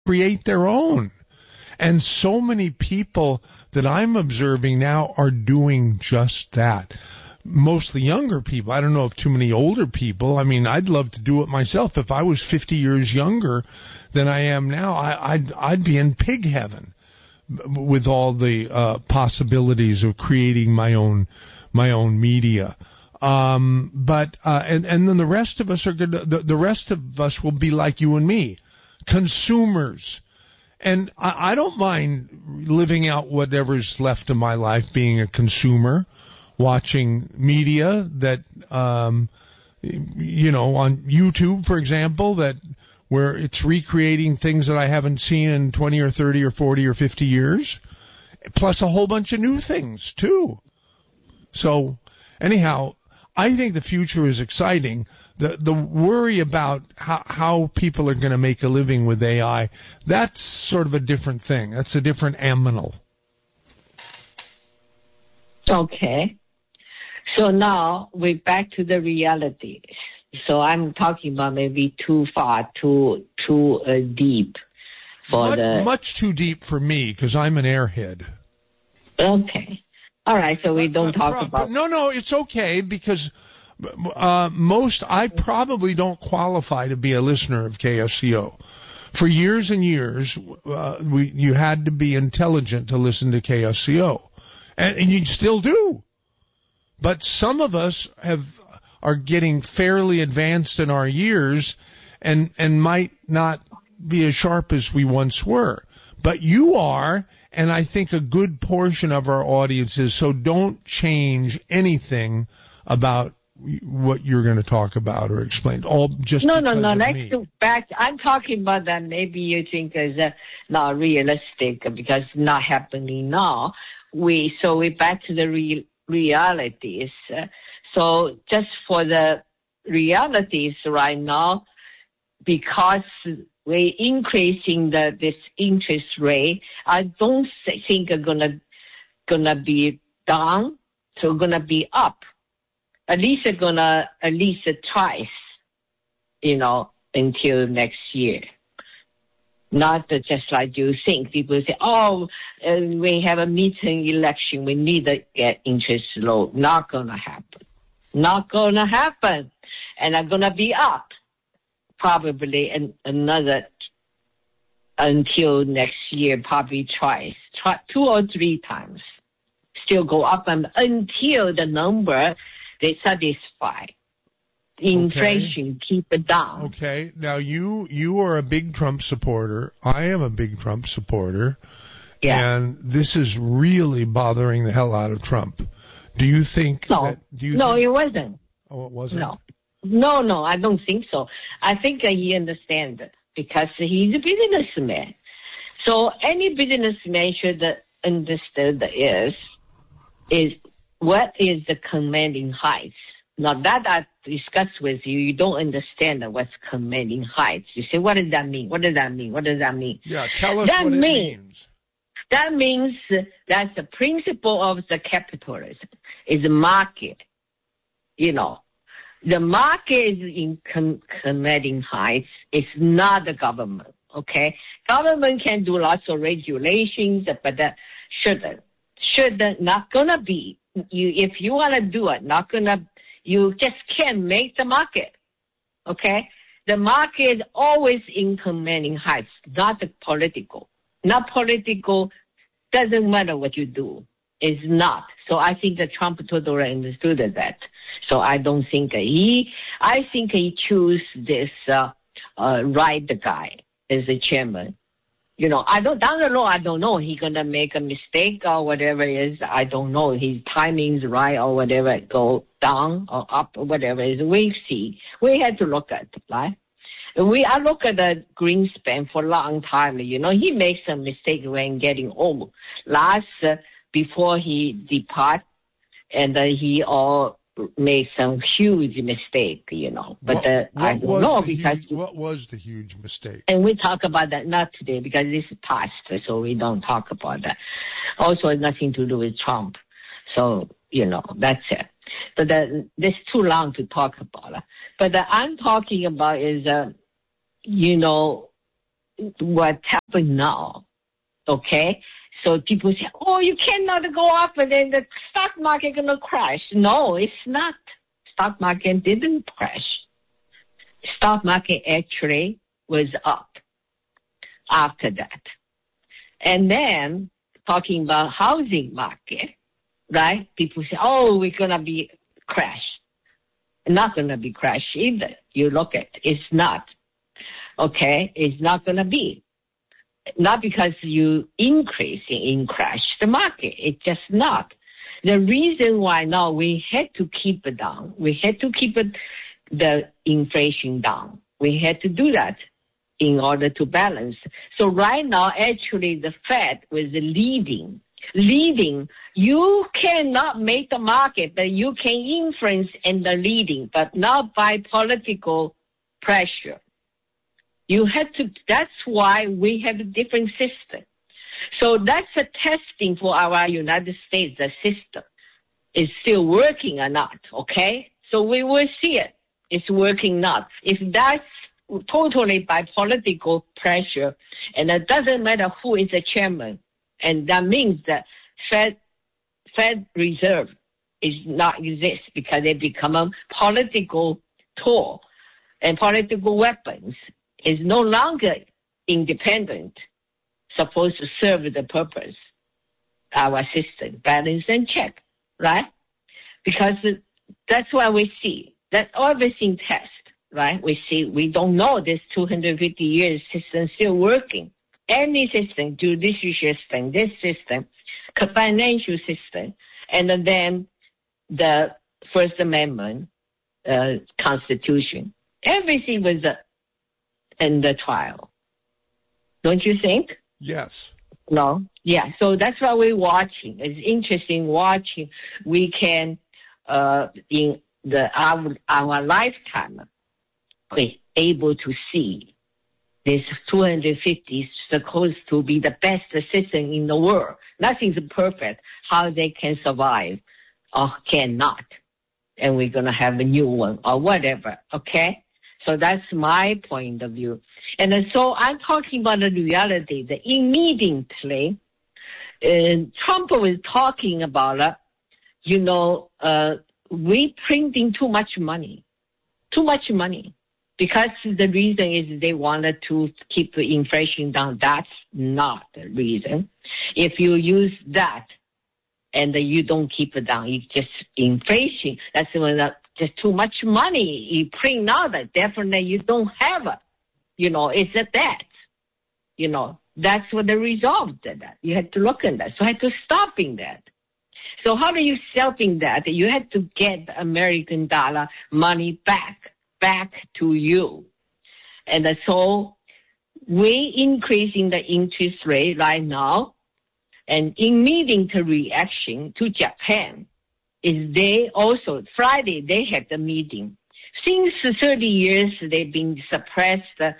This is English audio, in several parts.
create their own. And so many people that I'm observing now are doing just that. Mostly younger people. I don't know if too many older people. I mean, I'd love to do it myself. If I was 50 years younger than I am now, I'd be in pig heaven with all the possibilities of creating my own media. But then the rest of us are good. The rest of us will be like you and me, consumers. And I don't mind living out whatever's left of my life being a consumer, watching media that, on YouTube, for example, where it's recreating things that I haven't seen in 20 or 30 or 40 or 50 years, plus a whole bunch of new things, too. So, anyhow, I think the future is exciting. The worry about how people are going to make a living with AI, that's sort of a different thing. That's a different animal. Okay. So now we're back to the reality. So I'm talking about maybe too far, too deep for much too deep for me because I'm an airhead. Okay. All right. So we don't talk about. No, it's okay because I probably don't qualify to be a listener of KSCO. For years and years, you had to be intelligent to listen to KSCO, and you still do. But some of us are getting fairly advanced in our years and might not be as sharp as we once were. But you are, and I think a good portion of our audience is, so don't change anything about what you're going to talk about or explain. All just No. Let's go back. I'm talking about that maybe you think is not realistic because it's not happening now. We're back to the realities. So just for the realities right now, because we're increasing this interest rate, I don't think it's gonna be down. So gonna be up. At least twice, until next year. Not just like you think. People say, we have a midterm election. We need to get interest low. Not going to happen. Not going to happen. And I'm going to be up probably another until next year, probably twice, 2 or 3 times. Still go up until the number they satisfy. Inflation, keep it down. Okay. Now, you are a big Trump supporter. I am a big Trump supporter. Yeah. And this is really bothering the hell out of Trump. Do you think No, it wasn't. Oh, it wasn't? No, I don't think so. I think he understands it because he's a businessman. So any businessman should understand is what is the commanding heights. Now that I discussed with you, you don't understand what's commanding heights. You say, what does that mean? What does that mean? What does that mean? Yeah, tell us what it means. That means that's the principle of the capitalism is the market. The market is in commanding heights. It's not the government, okay? Government can do lots of regulations, but that shouldn't, not gonna be. If you want to do it, you just can't make the market, okay? The market is always in commanding heights, not political. Not political, doesn't matter what you do. It's not. So I think that Trump totally understood that. So I don't think I think he chose this, right guy as the chairman. Down the road, I don't know. He's going to make a mistake or whatever it is. I don't know. His timing's right or whatever, go down or up or whatever it is. We see. We have to look at it, right? I look at the Greenspan for a long time. He makes a mistake when getting old. Before he depart, and he all made some huge mistake, But I don't know because what was the huge mistake? And we talk about that not today because this is past, so we don't talk about that. Also, it's nothing to do with Trump. So that's it. But that's too long to talk about. But I'm talking about is what happened now. Okay? So people say, oh, you cannot go up and then the stock market going to crash. No, it's not. Stock market didn't crash. Stock market actually was up after that. And then talking about housing market, right? People say, oh, we're going to be crash. Not going to be crash either. You look at it. It's not. Okay? It's not going to be. Not because you increase in crash the market. It's just not. The reason why now we had to keep it down. We had to keep the inflation down. We had to do that in order to balance. So right now, actually, the Fed was leading. You cannot make the market, but you can influence in the leading, but not by political pressure. You have to, that's why we have a different system. So that's a testing for our United States, the system is still working or not, okay? So we will see it. It's working not. If that's totally by political pressure, and it doesn't matter who is the chairman, and that means that Fed Reserve is not exist because they become a political tool and political weapons. Is no longer independent, supposed to serve the purpose, our system, balance and check, right? Because that's what we see, that everything test, right? We see, we don't know this 250 years system still working. Any system, judicial system, this system, financial system, and then the First Amendment, Constitution, everything was in the trial. Don't you think? Yes. No? Yeah. So that's what we're watching. It's interesting watching. We can, in our lifetime, we're able to see this 250 supposed to be the best system in the world. Nothing's perfect. How they can survive or cannot. And we're going to have a new one or whatever. Okay? So that's my point of view. And so I'm talking about the reality that immediately, Trump was talking about, we printing too much money. Because the reason is they wanted to keep the inflation down. That's not the reason. If you use that and you don't keep it down, it's just inflation. That's when just too much money. You print now that definitely you don't have it. It's a debt. That's what the result of that. You had to look at that. So I had to stop in that. So how do you stopping that? You had to get the American dollar money back to you. And so we increasing the interest rate right now, and immediate reaction to Japan is they also, Friday, they had the meeting. Since 30 years, they've been suppressed, the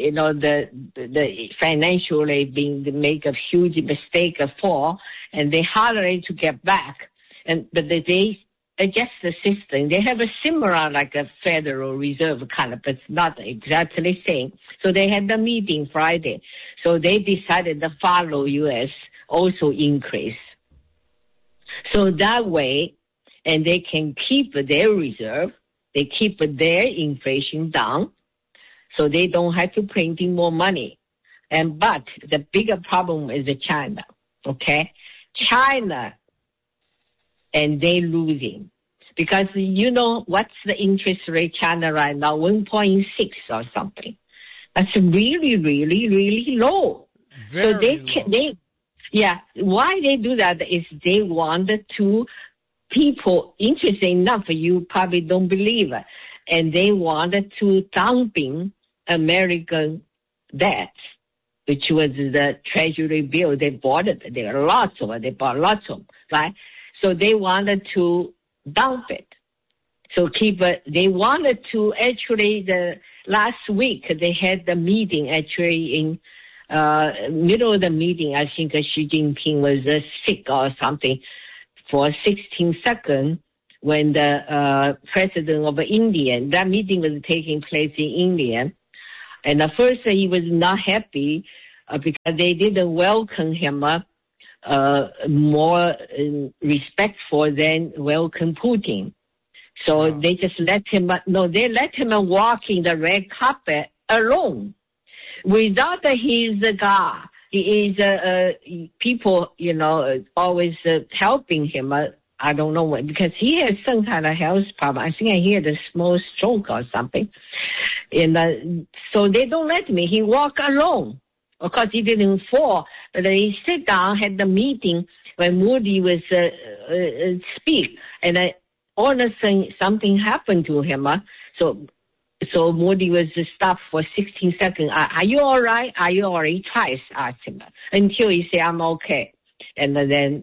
financially make a huge mistake fall, and they hardly to get back. But they adjust the system. They have a similar like a Federal Reserve kind of, but it's not exactly the same. So they had the meeting Friday. So they decided to follow U.S. also increase. So that way, and they can keep their reserve, they keep their inflation down, so they don't have to printing more money. But the bigger problem is China, okay? China, and they losing. Because what's the interest rate China right now? 1.6 or something. That's really, really, really low. Very so they low. can, why they do that is they wanted to, people interesting enough, you probably don't believe it, and they wanted to dumping American debt, which was the Treasury bill. They bought it. There are lots of it. They bought lots of them, right? So they wanted to dump it. So keep it. They wanted to actually last week they had the meeting actually in middle of the meeting. I think Xi Jinping was sick or something for 16 seconds when the president of India, that meeting was taking place in India, And at first he was not happy because they didn't welcome him more respectful than welcome Putin. So they just let him, they let him walk in the red carpet alone without his guard. He is, people, always helping him. I don't know what, because he has some kind of health problem. I think he had a small stroke or something. And so they don't let me. He walk alone. Of course, he didn't fall, but he sit down, had the meeting when Modi was speak, and all of a sudden something happened to him. So Modi was stopped for 16 seconds. Are you all right? Are you all right? Twice asked him until he said, I'm okay. And then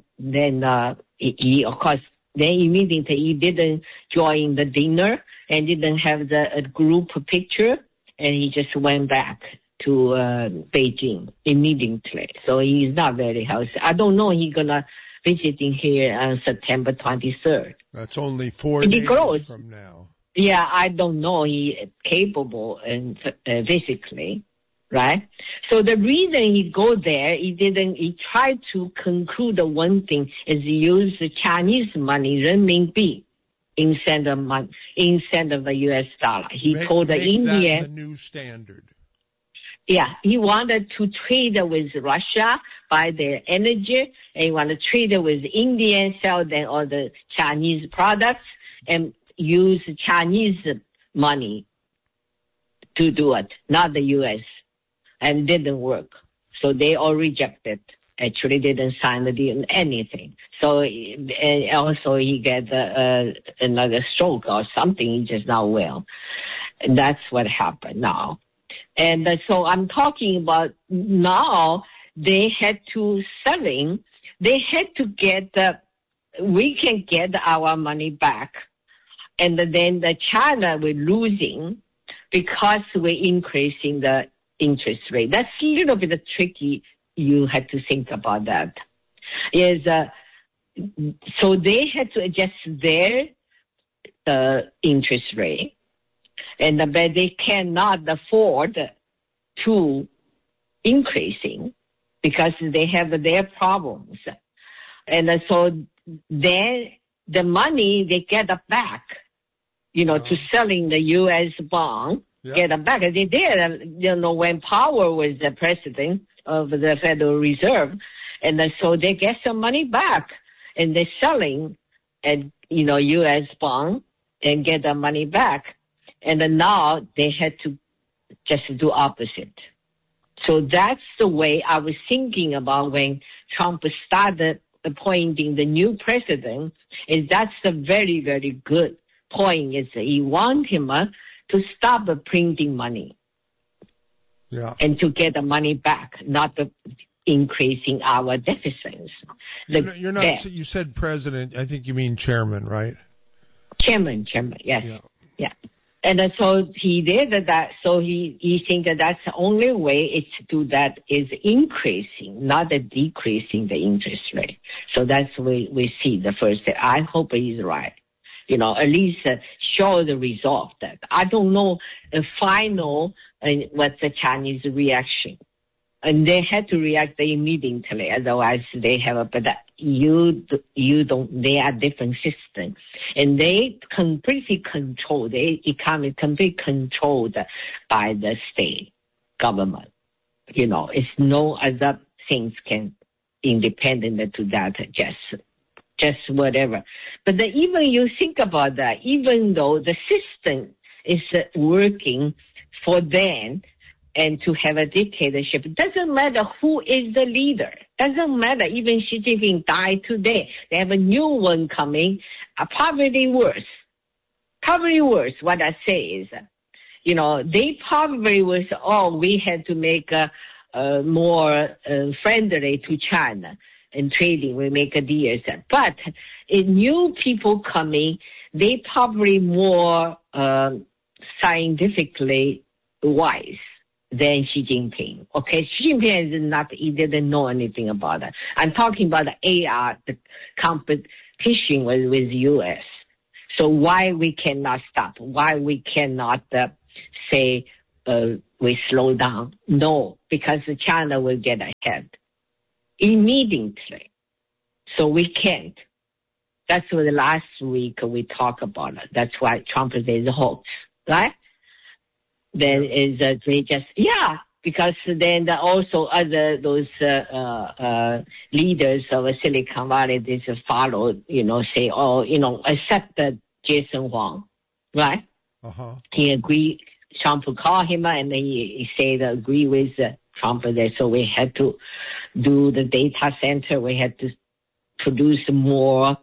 he, of course, then immediately he didn't join the dinner and didn't have the group picture, and he just went back to Beijing immediately. So he's not very healthy. I don't know he's gonna visiting here on September 23rd. That's only 4 days from now. Yeah, I don't know he is capable and physically, right? So the reason he go there, he tried to conclude the one thing is use the Chinese money, renminbi, instead of the U.S. dollar. He told the Indian the new standard. Yeah, he wanted to trade with Russia, buy their energy, and he wanted to trade with India, sell them all the Chinese products, and use Chinese money to do it, not the U.S. And didn't work. So they all rejected. Actually didn't sign the deal, anything. So, and also he get another stroke or something, he's just not well. And that's what happened now. And so I'm talking about now they had to selling, they had to get we can get our money back. And then the China we're losing because we're increasing the interest rate. That's a little bit tricky. You had to think about that. So they had to adjust their interest rate. But they cannot afford to increasing because they have their problems. And so then the money they get back, to selling the U.S. bond, get it back. They did, when Powell was the president of the Federal Reserve. And so they get some money back and they're selling U.S. bond and get the money back. And then now they had to just do opposite. So that's the way I was thinking about when Trump started appointing the new president, is that's a very, very good point, is he want him to stop printing money. Yeah. And to get the money back, not increasing our deficits. You're not, you said president, I think you mean chairman, right? Chairman, yes. Yeah. And so he did that. So he think that that's the only way it's to do that is increasing, not decreasing the interest rate. So that's we see the first step. I hope he's right. At least show the result that I don't know the final what's the Chinese reaction. And they had to react immediately, otherwise they have but you don't, they are different systems. And they completely control, the economy completely controlled by the state government. It's no other things can independent to that, just whatever. But even you think about that, even though the system is working for them, and to have a dictatorship, it doesn't matter who is the leader. Doesn't matter. Even Xi Jinping died today. They have a new one coming. Probably worse. What I say is, they probably was, we had to make more friendly to China and trading. We make a deal. But new people coming, they probably more scientifically wise than Xi Jinping. Okay, Xi Jinping he didn't know anything about it. I'm talking about the AR, the competition with U.S. So why we cannot stop? Why we cannot say we slow down. No, because China will get ahead immediately. So we can't. That's what last week we talked about it. That's why Trump says hoax, right? Then is they just, because then also those leaders of Silicon Valley, they just follow, say, accept Jason Huang, right? Uh-huh. He agreed. Trump called him and he said agree with Trump there. So we had to do the data center. We had to produce more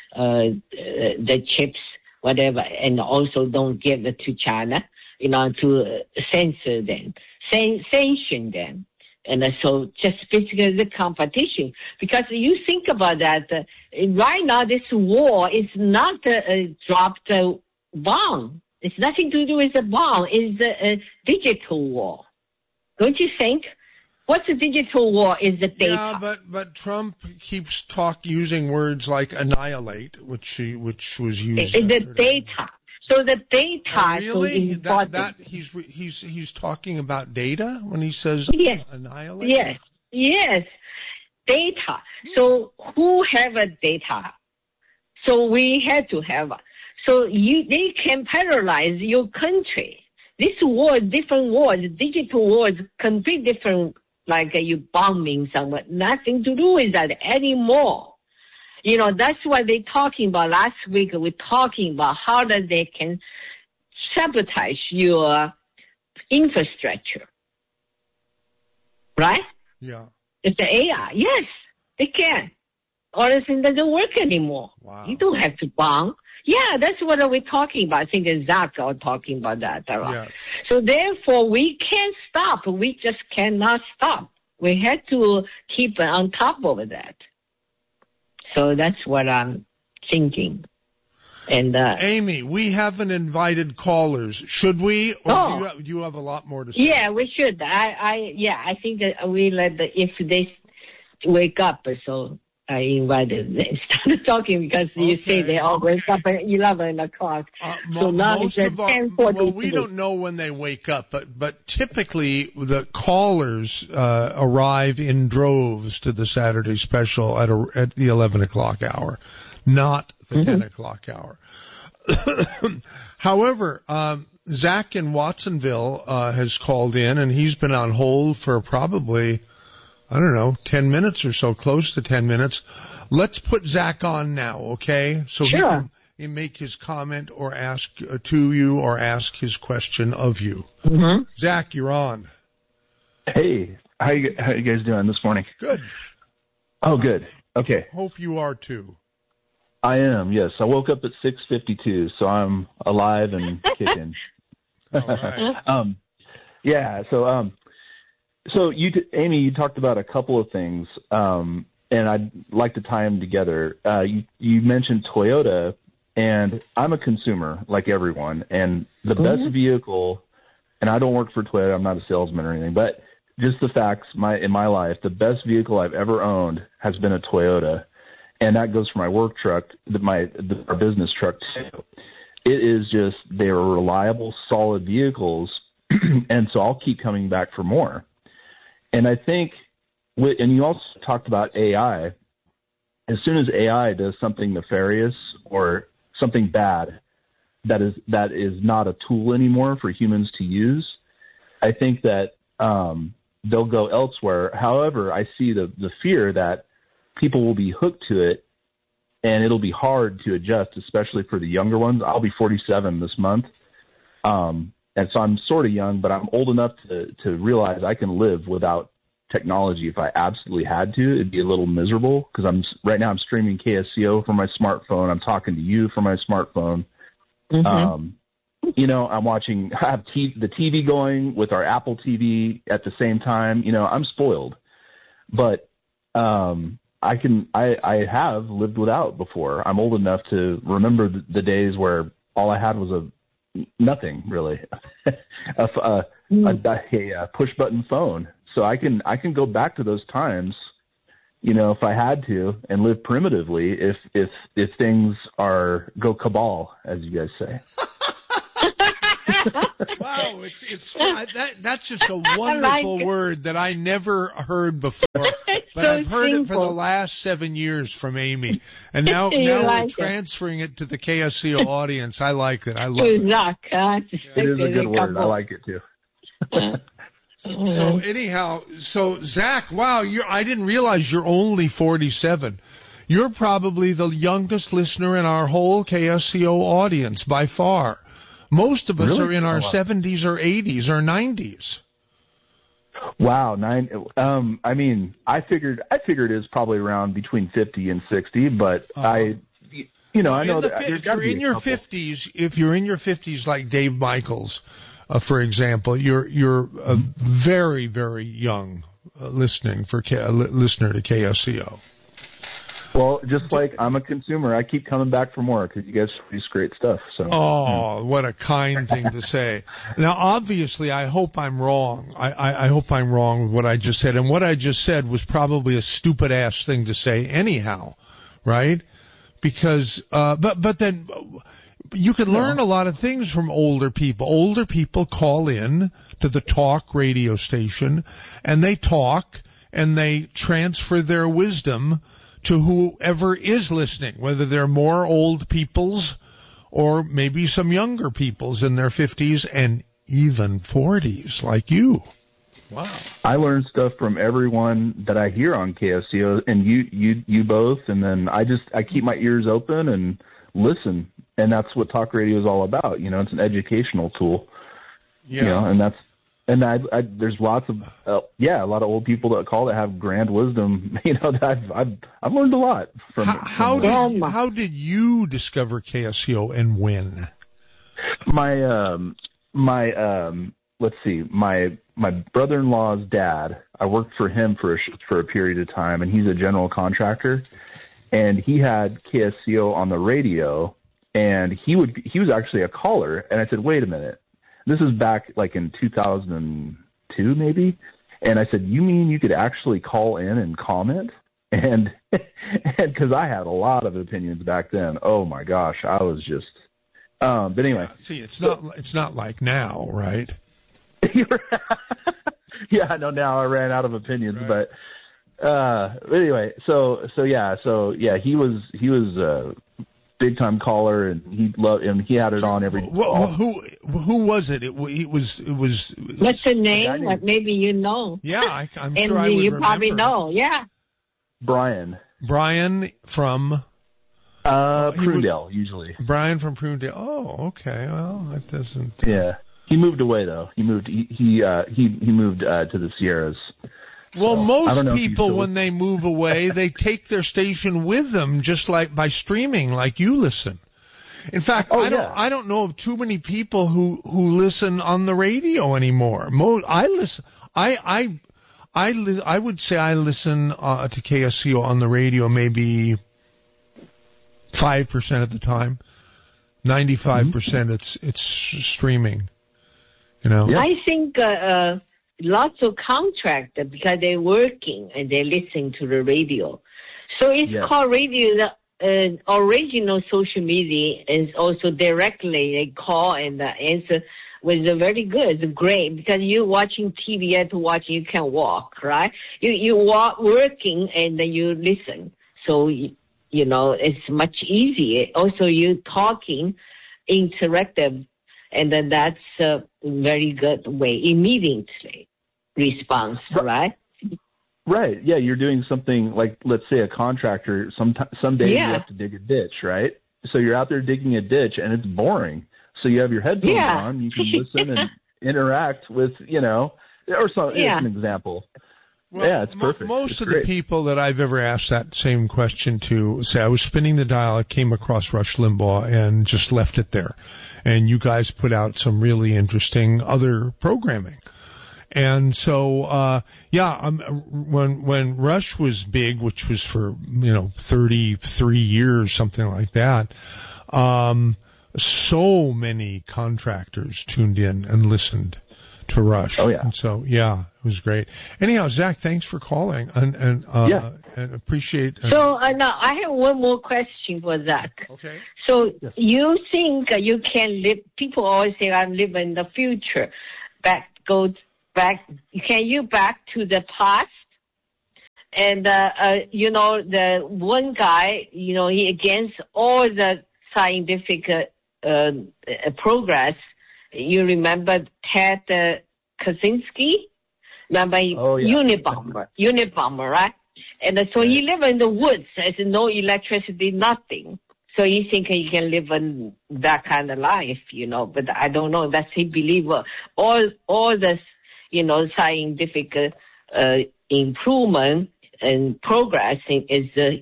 the chips, whatever, and also don't give it to China, to censor them, sanction them. And so just basically the competition. Because you think about that, right now this war is not a dropped bomb. It's nothing to do with the bomb. It's a digital war. Don't you think? What's a digital war is the data. Yeah, but Trump keeps using words like annihilate, which was used. The data. So the data really? is important. He's talking about data when he says annihilate? Yes. Data. So who have a data? So we had to have. So they can paralyze your country. This war, different wars, digital wars, completely different. Like you bombing someone, nothing to do with that anymore. That's what they're talking about. Last week we're talking about how that they can sabotage your infrastructure. Right? Yeah. It's the AI. Yes, they can. Or else it doesn't work anymore. Wow. You don't have to bomb. Yeah, that's what we're talking about. I think Zach are talking about that. Yes. So therefore, we can't stop. We just cannot stop. We had to keep on top of that. So that's what I'm thinking. And Amy, we haven't invited callers. Should we? Or do you have a lot more to say? Yeah, we should. I think that we if they wake up, so I invited them. Started talking because you say they all wake up at 11 o'clock. So now it's at 10:40. Well, we don't know when they wake up, but typically the callers arrive in droves to the Saturday special at the 11 o'clock hour, not the 10 o'clock hour. However, Zach in Watsonville has called in, and he's been on hold for probably 10 minutes or so, close to 10 minutes. Let's put Zach on now, okay? So sure. He can make his comment or ask to you or ask his question of you. Mm-hmm. Zach, you're on. Hey, how you guys doing this morning? Good. Oh, good. Okay. Hope you are too. I am, yes. I woke up at 6:52, so I'm alive and kicking. All right. Yeah, so Amy, you talked about a couple of things, and I'd like to tie them together. You mentioned Toyota, and I'm a consumer like everyone, and the best vehicle, and I don't work for Toyota, I'm not a salesman or anything, but just the facts in my life, the best vehicle I've ever owned has been a Toyota, and that goes for my work truck, our business truck too. It is just, they are reliable, solid vehicles, and so I'll keep coming back for more. And I think, and you also talked about AI. As soon as AI does something nefarious or something bad that is not a tool anymore for humans to use, I think that they'll go elsewhere. However, I see the fear that people will be hooked to it, and it'll be hard to adjust, especially for the younger ones. I'll be 47 this month. And so I'm sort of young, but I'm old enough to realize I can live without technology. If I absolutely had to, it'd be a little miserable because right now I'm streaming KSCO from my smartphone. I'm talking to you from my smartphone. Mm-hmm. I have the TV going with our Apple TV at the same time. I'm spoiled, but I have lived without before. I'm old enough to remember the days where all I had was nothing really, a push button phone. So I can go back to those times, if I had to, and live primitively if things go cabal, as you guys say. Wow, that's just a wonderful word that I never heard before, but I've heard it for the last 7 years from Amy, and now we're transferring it to the KSCO audience. I like it. I love it. It is a good word. I like it too. So anyhow, Zach, wow, I didn't realize you're only 47. You're probably the youngest listener in our whole KSCO audience by far. Most of us are in our 70s or 80s or 90s. Wow, I mean, I figured it was probably around between 50 and 60, but I know that if you're in your 50s, like Dave Michaels, for example, you're a very, very young listener to KSCO. Well, just like I'm a consumer, I keep coming back for more because you guys produce great stuff. So. Oh, what a kind thing to say. Now, obviously, I hope I'm wrong. I hope I'm wrong with what I just said. And what I just said was probably a stupid-ass thing to say anyhow, right? Because, but then you can learn a lot of things from older people. Older people call in to the talk radio station, and they talk, and they transfer their wisdom to whoever is listening, whether they're more old peoples or maybe some younger peoples in their 50s and even 40s like you. Wow. I learn stuff from everyone that I hear on KSCO, and you both, and then I keep my ears open and listen, and that's what talk radio is all about. It's an educational tool. Yeah. And there's lots of a lot of old people that call that have grand wisdom. That I've learned a lot from. How did you discover KSCO and when? Let's see, my brother-in-law's dad. I worked for him for a period of time, and he's a general contractor, and he had KSCO on the radio, and he was actually a caller, and I said, wait a minute. This is back like in 2002 maybe. And I said, you mean you could actually call in and comment? And because I had a lot of opinions back then. Oh my gosh, I was just, but anyway. Yeah, see, it's not like now, right? Yeah, I know now I ran out of opinions, right. But anyway, so he was big time caller, and he loved him. He had it on every. Who was it? It was. What's the name? Like maybe you know. Yeah, I'm and sure I would you remember. Probably know. Yeah. Brian from. Prunedale, usually. Brian from Prunedale. Oh, okay. Well, it doesn't. Yeah, he moved away though. He moved. He moved to the Sierras. Well, most people, when they move away, they take their station with them, just like by streaming, like you listen. In fact, I don't know of too many people who listen on the radio anymore. I listen. I would say I listen to KSCO on the radio maybe 5% of the time. 95% it's streaming. Yeah. I think. Lots of contractors because they're working and they listen to the radio. So it's called radio, the original social media, and also directly they call and the answer was very good. It's great because you're watching TV, you have to watch, you can walk, right? You walk working and then you listen. So, it's much easier. Also, you talking interactive, and then that's a very good way, immediately. Response, right? Right. Yeah, you're doing something like, let's say, a contractor. Someday you have to dig a ditch, right? So you're out there digging a ditch, and it's boring. So you have your headphones on. You can listen and interact with, or some. Yeah. As an example. Well, it's perfect. Most of the people that I've ever asked that same question to say, I was spinning the dial, I came across Rush Limbaugh and just left it there. And you guys put out some really interesting other programming. And so, when Rush was big, which was for, 33 years, something like that, so many contractors tuned in and listened to Rush. Oh, yeah. And so, yeah, it was great. Anyhow, Zach, thanks for calling and appreciate. So now I have one more question for Zach. Okay. So you think you can live? People always say I live in the future. Can you back to the past? And the one guy, he against all the scientific progress. You remember Ted Kaczynski? Remember Unabomber, right? And so he lived in the woods. There's no electricity, nothing. So he think he can live in that kind of life, But I don't know. That's he believe all the scientific improvement and progress is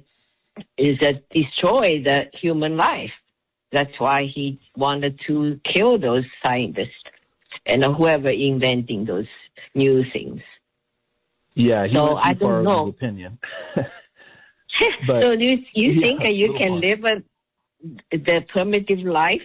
destroy the human life. That's why he wanted to kill those scientists and whoever inventing those new things. Yeah, he so went too I don't far know. with his opinion. But, so you think you can live the primitive life?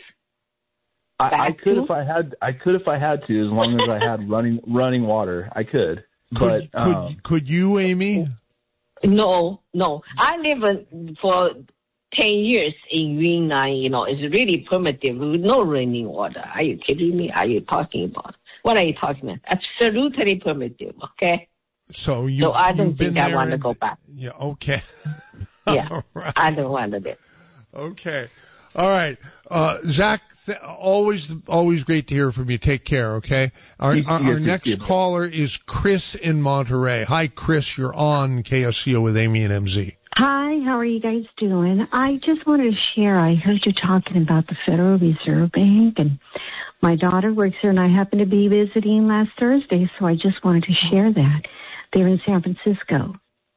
I could if I had. I could if I had to, as long as I had running water. I could. Could you, Amy? No. I live for 10 years in Yunnan. It's really primitive with no running water. Are you kidding me? Are you talking about? What are you talking about? Absolutely primitive. Okay. So I don't think I want to go back. Yeah. Okay. Yeah. Right. I don't want to do. Okay. All right. Zach, always great to hear from you. Take care, okay? Our next caller is Chris in Monterey. Hi, Chris. You're on KSCO with Amy and MZ. Hi, how are you guys doing? I just wanted to share, I heard you talking about the Federal Reserve Bank, and my daughter works there, and I happened to be visiting last Thursday, so I just wanted to share that. They're in San Francisco.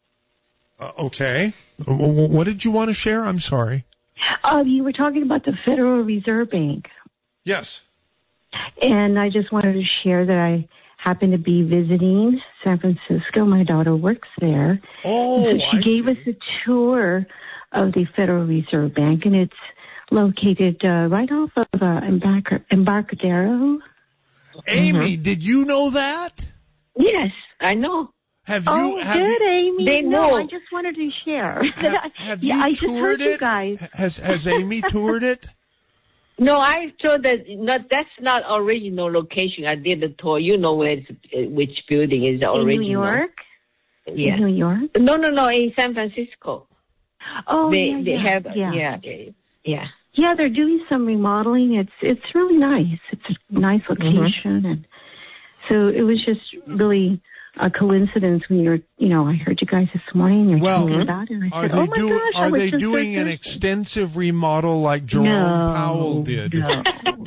Okay. What did you want to share? I'm sorry. You were talking about the Federal Reserve Bank. Yes. And I just wanted to share that I happened to be visiting San Francisco. My daughter works there. Oh, so she gave us a tour of the Federal Reserve Bank, and it's located right off of Embarcadero. Amy, did you know that? Yes, I know. Have you? Amy. They know. No, I just wanted to share. Have you toured just heard it? You guys. Has Amy toured it? No, I told that that's not original location. I did the tour. You know which building is the original. In New York? Yeah. In New York? No, in San Francisco. Oh, they have. Yeah, they're doing some remodeling. It's really nice. It's a nice location, and so it was just really a coincidence when I heard you guys this morning. You're talking about it. And I said, are they doing an extensive remodel like Jerome Powell did? No,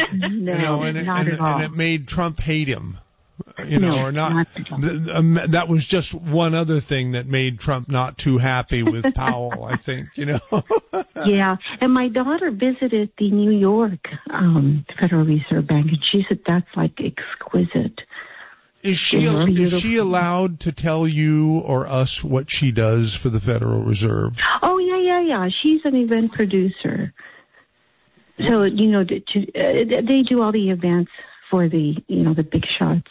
not at all. And it made Trump hate him. Not at all. That was just one other thing that made Trump not too happy with Powell, I think, Yeah, and my daughter visited the New York Federal Reserve Bank, and she said that's like exquisite. Is she allowed to tell you or us what she does for the Federal Reserve? Oh, yeah. She's an event producer. So, they do all the events for the big shots.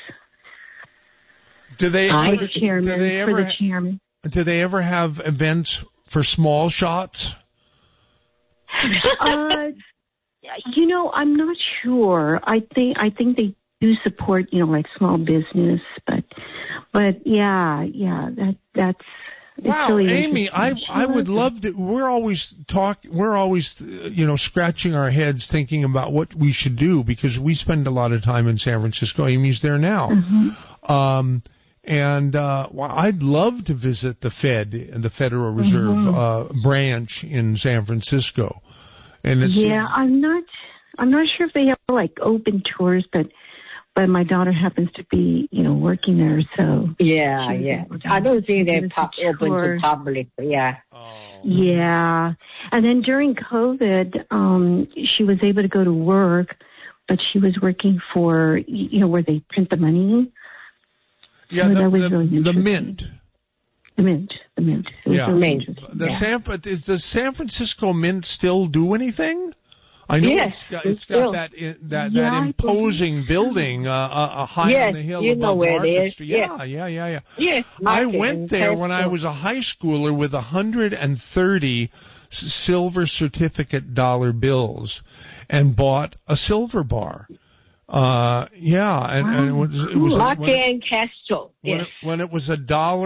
Do they the chairman. Do they ever have events for small shots? I'm not sure. I think they do support, like small business, but yeah, that's. Wow, really Amy, I would love to. We're always scratching our heads thinking about what we should do because we spend a lot of time in San Francisco. Amy's there now. I'd love to visit the Fed and the Federal Reserve branch in San Francisco. And I'm not sure if they have like open tours, but my daughter happens to be, working there, so. Yeah. I don't think they're open to public, yeah. Oh. Yeah. And then during COVID, she was able to go to work, but she was working for, where they print the money. Yeah, so the Mint. The Mint. Yeah. Is the San Francisco Mint still do anything? I know Yes, it's got that imposing building high on the hill above Market Street. Yeah. Yes, I went there when I was a high schooler with 130 silver certificate dollar bills and bought a silver bar. And it was Market and Castro. When it was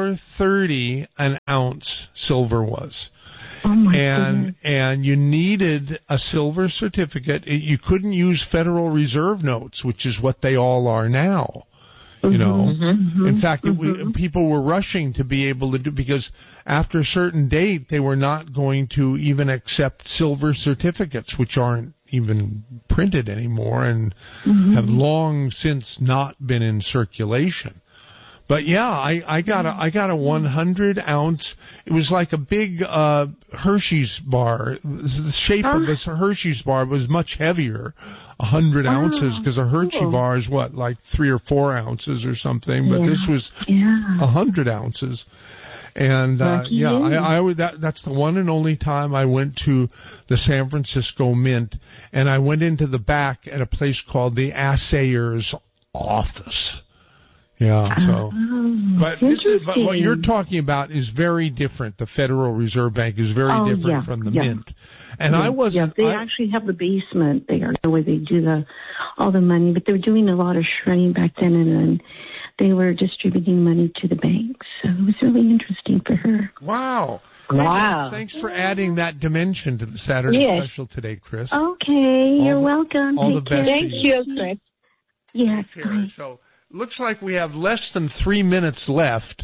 $1.30 an ounce, silver was. Oh my goodness. And you needed a silver certificate. You couldn't use Federal Reserve notes, which is what they all are now. You know, in fact, people were rushing to be able to do, because after a certain date, they were not going to even accept silver certificates, which aren't even printed anymore and have long since not been in circulation. But yeah, I got a 100 ounce. It was like a big Hershey's bar. The shape of this Hershey's bar was much heavier, 100 ounces, because a Hershey bar is what, like 3 or 4 ounces or something. But this was 100 ounces. And that's the one and only time I went to the San Francisco Mint, and I went into the back at a place called the Assayer's Office. Yeah, so, but what you're talking about is very different. The Federal Reserve Bank is very different from the Mint. And I wasn't. Yeah, they actually have the basement there where they do all the money, but they were doing a lot of shredding back then, and then they were distributing money to the banks. So it was really interesting for her. Wow. Thanks for adding that dimension to the Saturday special today, Chris. Okay, you're welcome. All the best. Thank you, Chris. Yes. So. Looks like we have less than 3 minutes left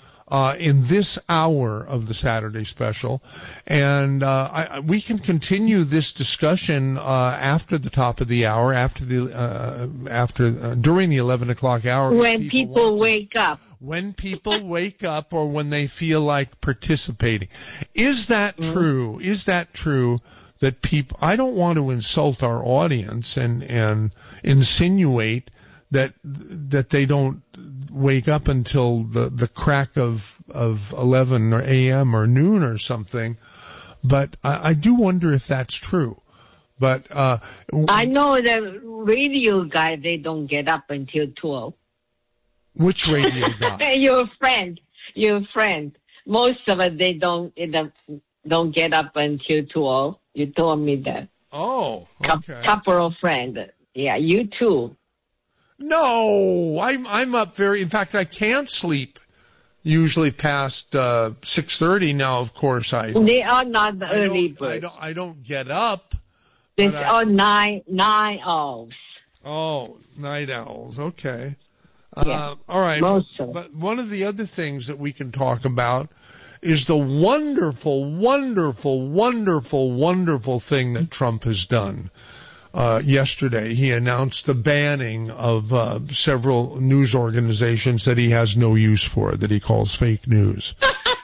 in this hour of the Saturday special, and we can continue this discussion after the top of the hour, during the 11 o'clock hour. When people wake up. When people wake up, or when they feel like participating. Is that true? Is that true? That people? I don't want to insult our audience and insinuate that they don't wake up until the crack of 11 or a.m. or noon or something, but I do wonder if that's true. But I know the radio guy, they don't get up until 12. Which radio guy? Your friend. Most of it, they don't get up until 12. You told me that. Oh, okay. Couple of friends. Yeah, you too. No, I'm up in fact, I can't sleep usually past 6:30 now. Of course, they are not the early birds. I don't get up. It's all night owls. Oh, night owls. Okay. Yeah, all right. But one of the other things that we can talk about is the wonderful, wonderful, wonderful, wonderful thing that Trump has done. Yesterday, he announced the banning of several news organizations that he has no use for, that he calls fake news.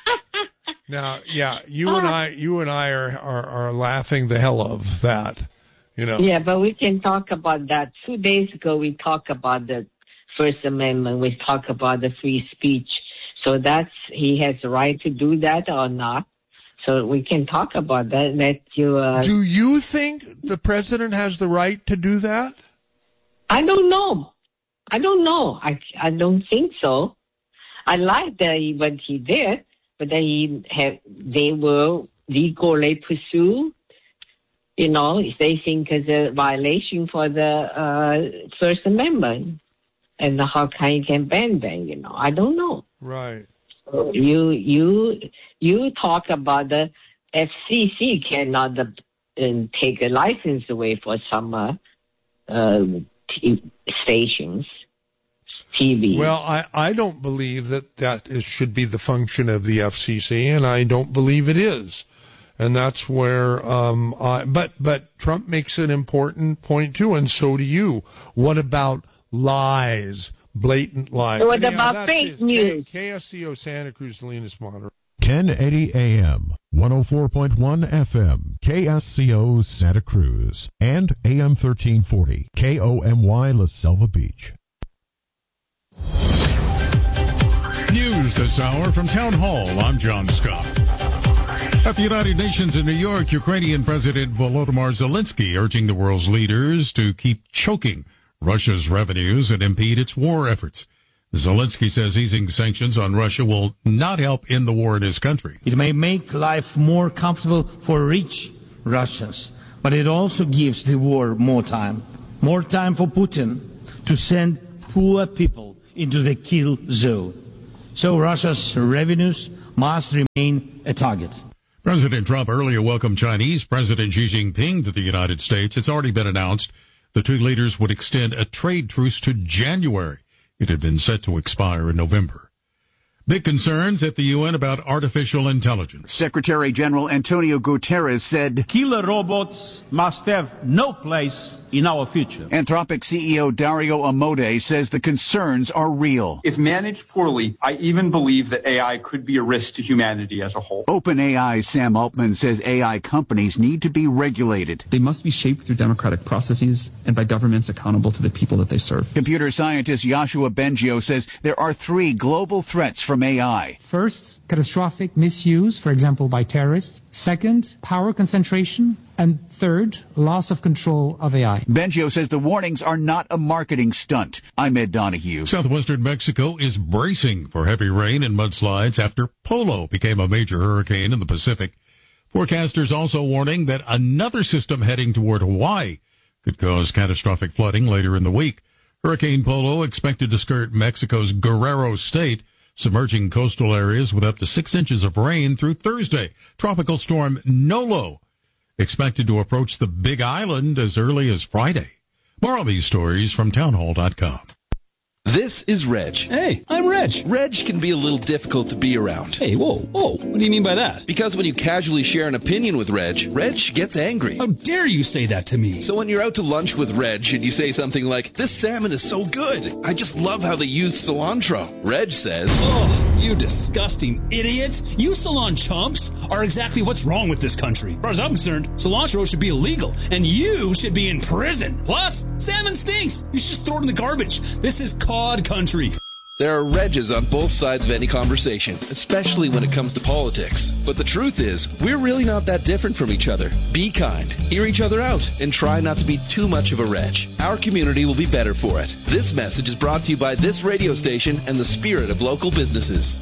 Now, you and I are laughing the hell of that, you know. Yeah, but we can talk about that. 2 days ago, we talked about the First Amendment. We talked about the free speech. So he has the right to do that or not. So we can talk about that. Do you think the president has the right to do that? I don't know. I don't think so. I like what he did, but they will legally pursue. You know, if they think it's a violation for the First Amendment, and how can you can ban them? You know, I don't know. Right. You talk about the FCC cannot take a license away for some stations, TV. Well, I don't believe that should be the function of the FCC, and I don't believe it is. And that's where, but Trump makes an important point too, and so do you. What about lies? Blatant lies. What about fake news? KSCO Santa Cruz, Salinas, Monterey. 1080 AM, 104.1 FM, KSCO Santa Cruz, and AM 1340, KOMY La Selva Beach. News this hour from Town Hall. I'm John Scott. At the United Nations in New York, Ukrainian President Volodymyr Zelensky urging the world's leaders to keep choking Russia's revenues and impede its war efforts. Zelensky says easing sanctions on Russia will not help end the war in his country. It may make life more comfortable for rich Russians, but it also gives the war more time for Putin to send poor people into the kill zone. So Russia's revenues must remain a target. President Trump earlier welcomed Chinese President Xi Jinping to the United States. It's already been announced the two leaders would extend a trade truce to January. It had been set to expire in November. Big concerns at the UN about artificial intelligence. Secretary General Antonio Guterres said, killer robots must have no place in our future. Anthropic CEO Dario Amodei says the concerns are real. If managed poorly, I even believe that AI could be a risk to humanity as a whole. OpenAI's Sam Altman says AI companies need to be regulated. They must be shaped through democratic processes and by governments accountable to the people that they serve. Computer scientist Yoshua Bengio says there are three global threats from AI. First, catastrophic misuse, for example, by terrorists. Second, power concentration. And third, loss of control of AI. Bengio says the warnings are not a marketing stunt. I'm Ed Donahue. Southwestern Mexico is bracing for heavy rain and mudslides after Polo became a major hurricane in the Pacific. Forecasters also warning that another system heading toward Hawaii could cause catastrophic flooding later in the week. Hurricane Polo expected to skirt Mexico's Guerrero state, submerging coastal areas with up to 6 inches of rain through Thursday. Tropical storm Nolo expected to approach the Big Island as early as Friday. More on these stories from townhall.com. This is Reg. Hey, I'm Reg. Reg can be a little difficult to be around. Hey, whoa, what do you mean by that? Because when you casually share an opinion with Reg gets angry. How dare you say that to me? So when you're out to lunch with Reg and you say something like, this salmon is so good, I just love how they use cilantro. Reg says, oh, you disgusting idiots. You salon chumps are exactly what's wrong with this country. As far as I'm concerned, cilantro should be illegal, and you should be in prison. Plus, salmon stinks. You should just throw it in the garbage. This is cod country. There are Regs on both sides of any conversation, especially when it comes to politics. But the truth is, we're really not that different from each other. Be kind, hear each other out, and try not to be too much of a Reg. Our community will be better for it. This message is brought to you by this radio station and the spirit of local businesses.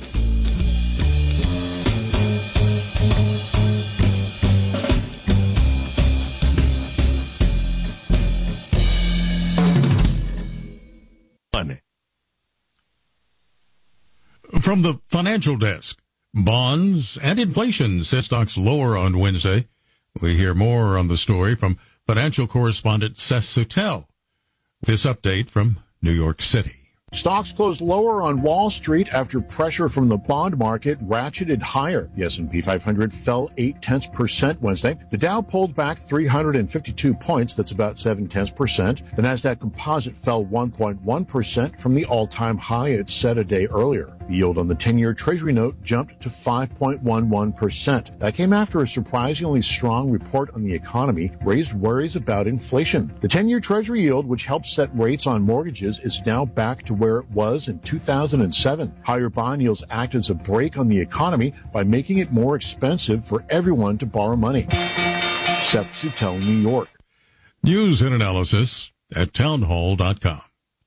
From the financial desk, bonds and inflation set stocks lower on Wednesday. We hear more on the story from financial correspondent Seth Sutel. This update from New York City. Stocks closed lower on Wall Street after pressure from the bond market ratcheted higher. The S&P 500 fell 0.8% Wednesday. The Dow pulled back 352 points. That's about 0.7%. The Nasdaq Composite fell 1.1% from the all-time high it set a day earlier. The yield on the 10-year Treasury note jumped to 5.11%. That came after a surprisingly strong report on the economy raised worries about inflation. The 10-year Treasury yield, which helps set rates on mortgages, is now back to where it was in 2007. Higher bond yields act as a brake on the economy by making it more expensive for everyone to borrow money. Seth Sutel, New York. News and analysis at townhall.com.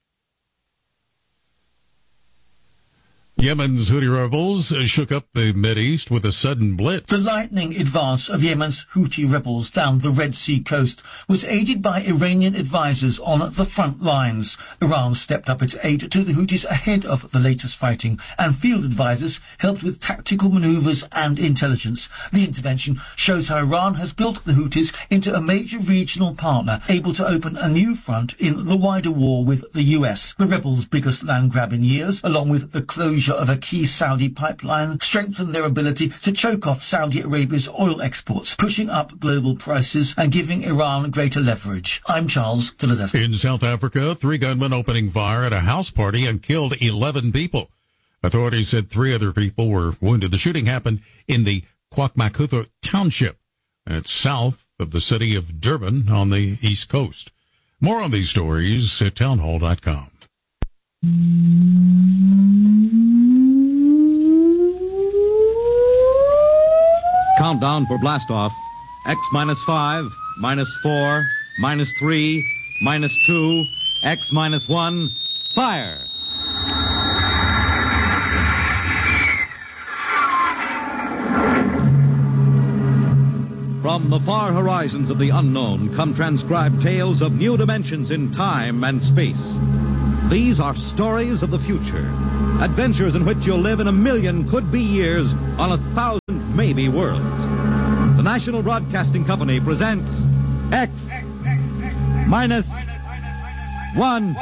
Yemen's Houthi rebels shook up the Mideast with a sudden blitz. The lightning advance of Yemen's Houthi rebels down the Red Sea coast was aided by Iranian advisors on the front lines. Iran stepped up its aid to the Houthis ahead of the latest fighting, and field advisors helped with tactical maneuvers and intelligence. The intervention shows how Iran has built the Houthis into a major regional partner, able to open a new front in the wider war with the US. The rebels' biggest land grab in years, along with the closure of a key Saudi pipeline, strengthened their ability to choke off Saudi Arabia's oil exports, pushing up global prices and giving Iran greater leverage. I'm Charles Philadelphia. In South Africa, 3 gunmen opening fire at a house party and killed 11 people. Authorities said 3 other people were wounded. The shooting happened in the KwaMakhutha township. It's south of the city of Durban on the east coast. More on these stories at townhall.com. Countdown for blastoff. X minus 5, minus 4, minus 3, minus 2, X minus 1. Fire! From the far horizons of the unknown come transcribed tales of new dimensions in time and space. These are stories of the future. Adventures in which you'll live in 1,000,000 could-be years on 1,000 maybe worlds. The National Broadcasting Company presents X minus 1.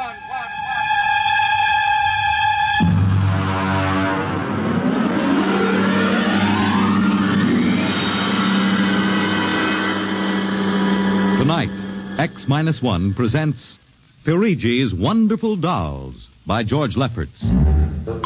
Tonight, X minus 1 presents Ferigi's Wonderful Dolls by George Lefferts.